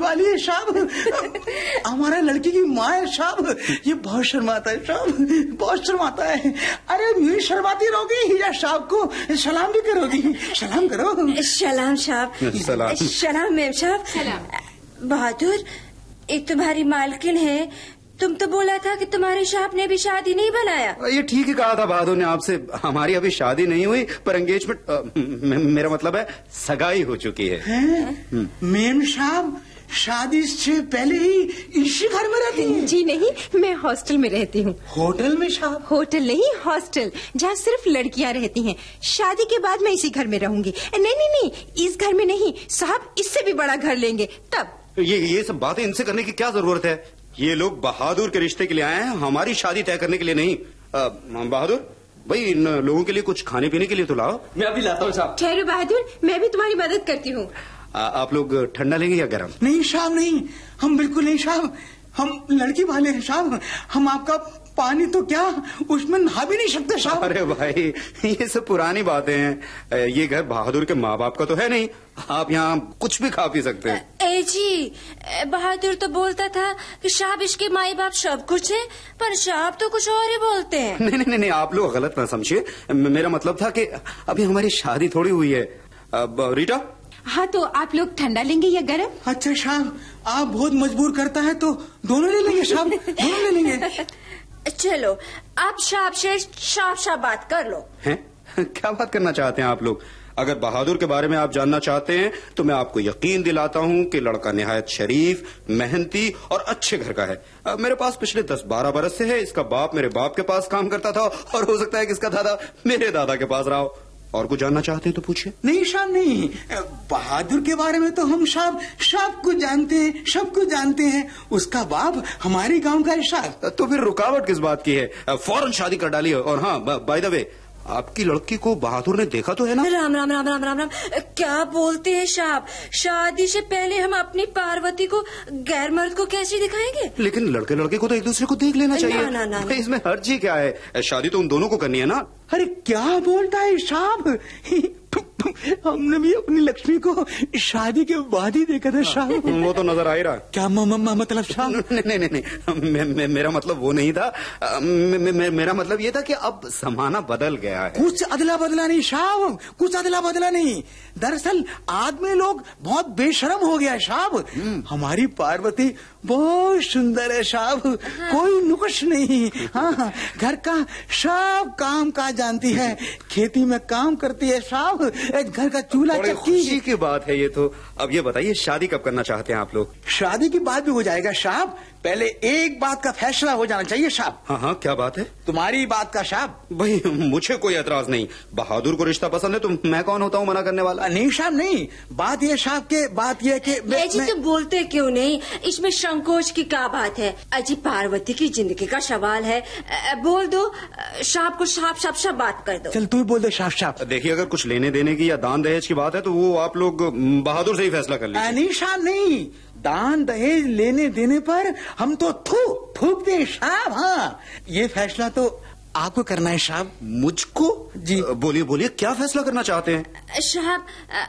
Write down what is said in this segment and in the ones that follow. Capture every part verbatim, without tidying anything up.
वाली है साहब, हमारा लड़की की माँ है साहब। ये बहुत शर्माता है साहब, बहुत शर्माता है। अरे मेरी शर्माती रहोगी या साहब को सलाम भी करोगी? सलाम करो। सलाम साहब। सलाम। सलाम मेम साहब। सलाम। बहादुर, एक तुम्हारी मालकिन है, तुम तो बोला था कि तुम्हारे साहब ने भी शादी नहीं बनाया। ये ठीक ही कहा था बहादुर ने आपसे, हमारी अभी शादी नहीं हुई पर एंगेजमेंट, मेरा मतलब है सगाई हो चुकी है, है? मेम साहब शादी से पहले ही इसी घर में रहती हैं? जी नहीं, मैं हॉस्टल में रहती हूँ। होटल में साहब? होटल नहीं, हॉस्टल, जहाँ सिर्फ लड़कियाँ रहती हैं। शादी के बाद मैं इसी घर में रहूंगी। नहीं नहीं नहीं, इस घर में नहीं साहब, इससे भी बड़ा घर लेंगे तब। ये ये सब बातें इनसे करने की क्या जरूरत है? ये लोग बहादुर के रिश्ते के लिए आए हैं, हमारी शादी तय करने के लिए नहीं। आ, बहादुर भाई, इन लोगों के लिए कुछ खाने पीने के लिए तो लाओ। मैं अभी लाता हूँ साहब। ठहरो बहादुर, मैं भी तुम्हारी मदद करती हूँ। आप लोग ठंडा लेंगे या गर्म? नहीं साहब नहीं, हम बिल्कुल नहीं साहब, हम लड़की वाले हैं साहब, हम आपका पानी तो क्या उसमें नहा भी नहीं सकते साहब। अरे भाई ये सब पुरानी बातें हैं, ये घर बहादुर के माँ बाप का तो है नहीं, आप यहाँ कुछ भी खा पी सकते हैं। ए जी, बहादुर तो बोलता था कि साहब इसके माई बाप सब कुछ है, पर साहब तो कुछ और ही बोलते हैं। नहीं नहीं नहीं, आप लोग गलत ना समझिए, मेरा मतलब था कि अभी हमारी शादी थोड़ी हुई है। अब रीटा? हाँ, तो आप लोग ठंडा लेंगे या गरम? अच्छा साहब, आप बहुत मजबूर करता है तो दोनों ले लेंगे साहब, दोनों ले लेंगे। चलो आप साहब से साफ साफ बात कर लो। हैं? क्या बात करना चाहते हैं आप लोग? अगर बहादुर के बारे में आप जानना चाहते हैं तो मैं आपको यकीन दिलाता हूं कि लड़का निहायत शरीफ, मेहनती और अच्छे घर का है। अब मेरे पास पिछले दस बारह बरस से है, इसका बाप मेरे बाप के पास काम करता था और हो सकता है कि इसका दादा मेरे दादा के पास रहा हो। और कुछ जानना चाहते हैं तो पूछिए। नहीं साहब नहीं, बहादुर के बारे में तो हम साहब सब कुछ जानते हैं, सब कुछ जानते हैं। उसका बाप हमारे गांव का है साहब। तो फिर रुकावट किस बात की है? फौरन शादी कर डालिए। और हाँ, बाय द वे, आपकी लड़की को बहादुर ने देखा तो है ना? राम राम राम राम राम राम, क्या बोलते हैं साहब? शादी से पहले हम अपनी पार्वती को गैर मर्द को कैसे दिखाएंगे? लेकिन लड़के लड़के को तो एक दूसरे को देख लेना चाहिए। ना, ना, ना, ना। इसमें हर्जी क्या है? शादी तो उन दोनों को करनी है ना। अरे क्या बोलता है साहब, हमने भी अपनी लक्ष्मी को शादी के बाद ही देखा था साहब। वो तो नजर आ ही रहा। क्या मम्मा मतलब साहब? नहीं नहीं नहीं, मे, मे, मेरा मतलब वो नहीं था, मे, मे, मेरा मतलब ये था कि अब जमाना बदल गया है। कुछ अदला बदला नहीं साहब, कुछ अदला बदला नहीं। दरअसल आदमी लोग बहुत बेशर्म हो गया है साहब। हमारी पार्वती बहुत सुंदर है साहब, कोई नुक्स नहीं। हाँ, घर का सब काम काज जानती है, खेती में काम करती है साहब, घर का चूल्हा चक्की। खुशी की बात है ये तो। अब ये बताइए, शादी कब करना चाहते हैं आप लोग? शादी की बात भी हो जाएगा साहब, पहले एक बात का फैसला हो जाना चाहिए साहब। हाँ हाँ, क्या बात है? तुम्हारी बात का साहब। भाई मुझे कोई एतराज नहीं, बहादुर को रिश्ता पसंद है तो मैं कौन होता हूँ मना करने वाला? नहीं साहब नहीं, बात ये साहब के बात ये कि मैं, जी मैं... तुम बोलते क्यों नहीं? इसमें संकोच की क्या बात है? अजी पार्वती की जिंदगी का सवाल है, बोल दो साहब को, साफ साफ साफ बात कर दो। चल तू ही बोल दे साफ साफ। देखिए, अगर कुछ लेने देने की या दान दहेज की बात है तो वो आप लोग बहादुर से ही फैसला कर लीजिए। नहीं साहब नहीं, दान दहेज लेने देने पर हम तो थू थूक दे साहब। हाँ, ये फैसला तो आपको करना है साहब। मुझको? जी बोलिए बोलिए, क्या फैसला करना चाहते हैं? साहब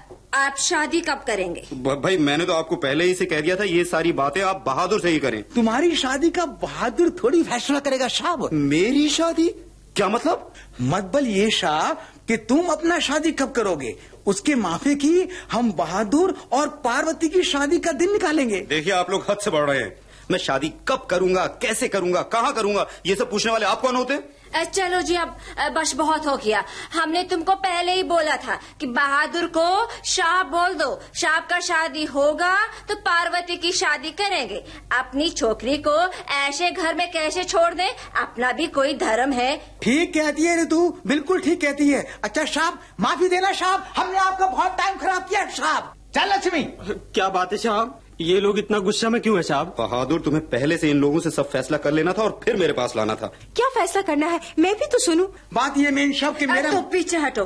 आप शादी कब करेंगे? भाई मैंने तो आपको पहले ही से कह दिया था, ये सारी बातें आप बहादुर से ही करें। तुम्हारी शादी का बहादुर थोड़ी फैसला करेगा साहब। मेरी शादी? क्या मतलब? मतलब ये साहब कि तुम अपना शादी कब करोगे, उसके माफी की हम बहादुर और पार्वती की शादी का दिन निकालेंगे। देखिए, आप लोग हद से बढ़ रहे हैं। मैं शादी कब करूंगा, कैसे करूंगा, कहाँ करूंगा, ये सब पूछने वाले आप कौन होते हैं? चलो जी, अब बस बहुत हो गया। हमने तुमको पहले ही बोला था कि बहादुर को शाह बोल दो, शाह का शादी होगा तो पार्वती की शादी करेंगे। अपनी छोकरी को ऐसे घर में कैसे छोड़ दे? अपना भी कोई धर्म है। ठीक कहती है रे तू, बिल्कुल ठीक कहती है। अच्छा साहब, माफी देना साहब, हमने आपका बहुत टाइम खराब किया साहब। चल लक्ष्मी। क्या बात है साहब, ये लोग इतना गुस्सा में क्यों है साहब? बहादुर, तुम्हें पहले से इन लोगों से सब फैसला कर लेना था और फिर मेरे पास लाना था। क्या फैसला करना है, मैं भी तो सुनूं। बात ये मेम साहब कि मेरा तो पीछे हटो,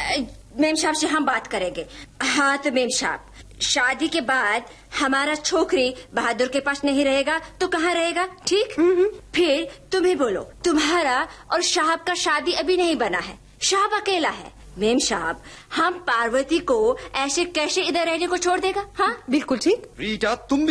मेम साहब से हम बात करेंगे। हाँ तो मेम साहब, शादी के बाद हमारा छोकरी बहादुर के पास नहीं रहेगा तो कहाँ रहेगा? ठीक, फिर तुम ही बोलो, तुम्हारा और साहब का शादी अभी नहीं बना है, साहब अकेला है। मेम साहब, हम पार्वती को ऐसे कैसे इधर रहने को छोड़ देगा? हाँ बिल्कुल ठीक। रीटा, तुम